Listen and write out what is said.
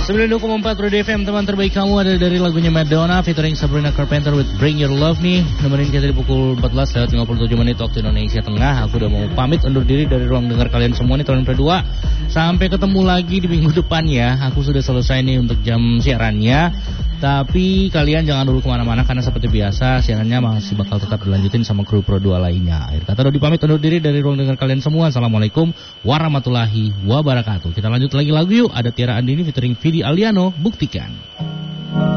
92,4 Radio FM, teman terbaik kamu ada dari lagunya Madonna featuring Sabrina Carpenter with Bring Your Love nih. Nemenin kita di pukul 14:57 waktu Indonesia Tengah. Aku udah mau pamit undur diri dari ruang dengar kalian semua nih, tahun kedua. Sampai ketemu lagi di minggu depan ya. Aku sudah selesai nih untuk jam siarannya. Tapi kalian jangan dulu kemana-mana karena seperti biasa siarannya masih bakal tetap dilanjutin sama kru Pro 2 lainnya. Akhir kata Dodi pamit undur diri dari ruang dengar kalian semua. Assalamualaikum warahmatullahi wabarakatuh. Kita lanjut lagi lagu yuk. Ada Tiara Andini featuring Vidi Aliano, Buktikan.